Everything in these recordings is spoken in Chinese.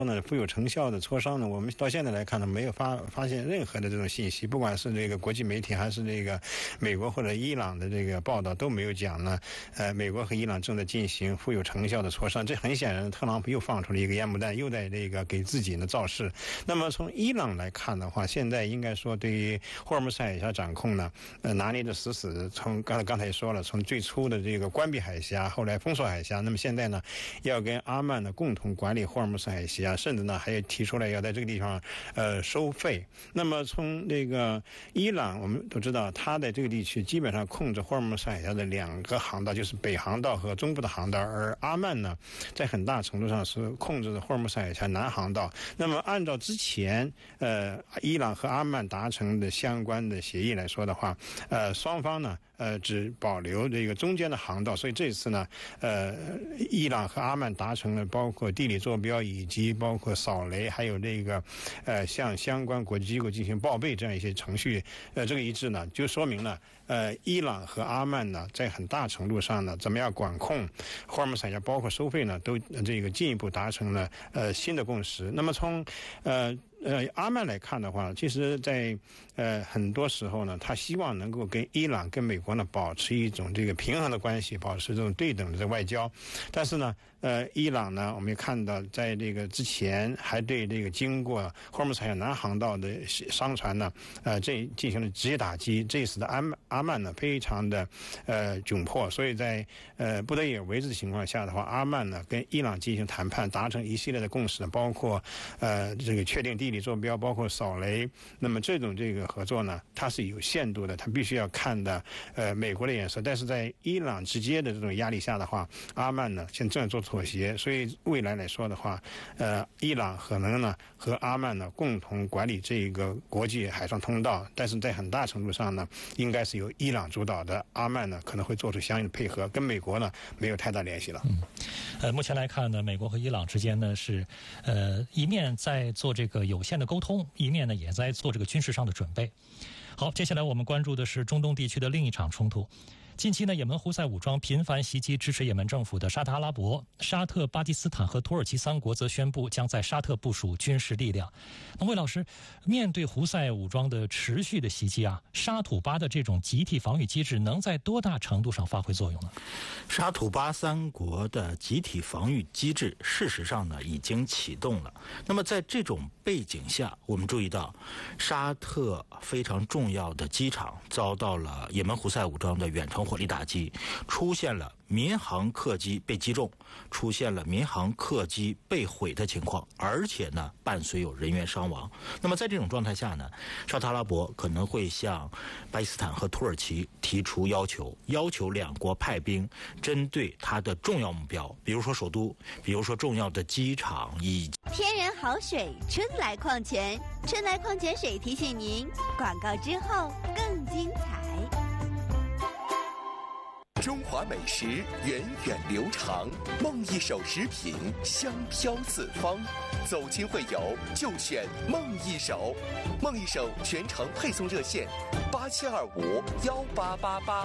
富有成效的磋商呢，我们到现在来看呢，没有发现任何的这种信息，不管是这个国际媒体还是这个美国或者伊朗的这个报道都没有讲呢，美国和伊朗正在进行富有成效的磋商。这很显然，特朗普又放出了一个烟幕弹，又在这个给自己呢造势。那么从伊朗来看的话，现在应该说对于霍尔木斯海峡掌控呢，拿捏得死死的。从刚才也说了，从最初的这个关闭海峡，后来封锁海峡，那么现在呢，要跟阿曼呢共同管理霍尔木斯海峡。甚至呢，还提出来要在这个地方收费。那么从这个伊朗，我们都知道，它在这个地区基本上控制霍尔木斯海峡的2个航道，就是北航道和中部的航道，而阿曼呢，在很大程度上是控制霍尔木斯海峡南航道。那么按照之前伊朗和阿曼达成的相关的协议来说的话，双方呢只保留这个中间的航道，所以这次呢伊朗和阿曼达成了包括地理坐标以及包括扫雷，还有这个向相关国际机构进行报备这样一些程序，这个一致呢，就说明了伊朗和阿曼呢，在很大程度上呢，怎么样管控霍尔木斯海峡，包括收费呢，都这个进一步达成了新的共识。那么从阿曼来看的话，其实在很多时候呢，他希望能够跟伊朗、跟美国呢保持一种这个平衡的关系，保持这种对等的外交。但是呢，伊朗呢，我们也看到，在这个之前还对这个经过霍尔木斯海峡南航道的商船呢，这进行了直接打击，这使得阿曼呢非常的窘迫。所以在不得已而为之的情况下的话，阿曼呢跟伊朗进行谈判，达成一系列的共识，包括这个确定地理坐标，包括扫雷。那么这种这个合作呢，它是有限度的，它必须要看的美国的眼色。但是在伊朗直接的这种压力下的话，阿曼呢现在正在做妥协，所以未来来说的话，伊朗可能呢和阿曼呢共同管理这个国际海上通道，但是在很大程度上呢，应该是由伊朗主导的，阿曼呢可能会做出相应的配合，跟美国呢没有太大联系了。 目前来看呢，美国和伊朗之间呢是一面在做这个有限的沟通，一面呢也在做这个军事上的准备。好，接下来我们关注的是中东地区的另一场冲突。近期呢，也门胡塞武装频繁袭击支持也门政府的沙特阿拉伯、沙特、巴基斯坦和土耳其3国则宣布将在沙特部署军事力量。那魏老师，面对胡塞武装的持续的袭击啊，沙土巴的这种集体防御机制能在多大程度上发挥作用呢？ 沙土巴3国的集体防御机制事实上呢已经启动了。那么在这种背景下，我们注意到沙特非常重要的机场遭到了也门胡塞武装的远程火力打击，出现了民航客机被击中，出现了民航客机被毁的情况，而且呢伴随有人员伤亡。那么在这种状态下呢，沙特阿拉伯可能会向巴基斯坦和土耳其提出要求2国派兵针对它的重要目标，比如说首都，比如说重要的机场以及天然好水春来矿泉，春来矿泉水提醒您，广告之后更精彩。 中华美食源远流长，梦一手食品香飘四方，走亲会友就选梦一手。梦一手全程配送热线87251888。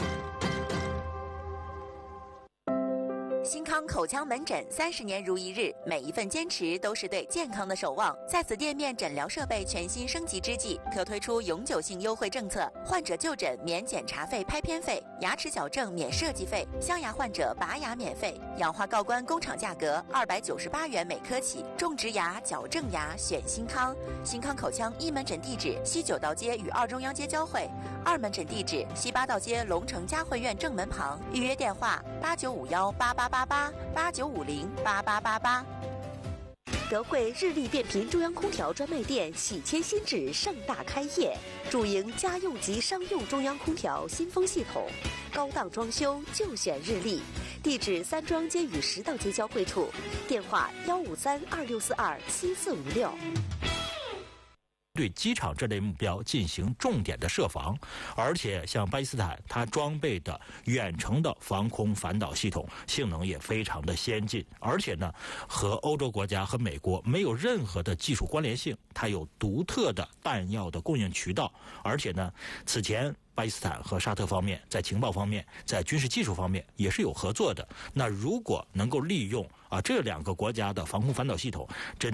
新康口腔门诊30年如一日，每一份坚持都是对健康的守望。在此店面诊疗设备全新升级之际，可推出永久性优惠政策：患者就诊免检查费、拍片费，牙齿矫正免设计费，镶牙患者拔牙免费，氧化锆关工厂价格298元每颗起。种植牙、矫正牙选新康。新康口腔一门诊地址西9道街与2中央街交汇，2门诊地址西8道街龙城嘉汇苑正门旁。预约电话8951888889508888。 德惠日立变频中央空调专卖店喜迁新址盛大开业，主营家用及商用中央空调新风系统，高档装修就选日立。地址3庄街与10道街交汇处，电话15326427456。 对机场这类目标进行重点的设防，而且像巴基斯坦，它装备的远程的防空反导系统性能也非常的先进，而且呢，和欧洲国家和美国没有任何的技术关联性，它有独特的弹药的供应渠道，而且呢，此前巴基斯坦和沙特方面在情报方面，在军事技术方面也是有合作的。那如果能够利用这2个国家的防空反导系统，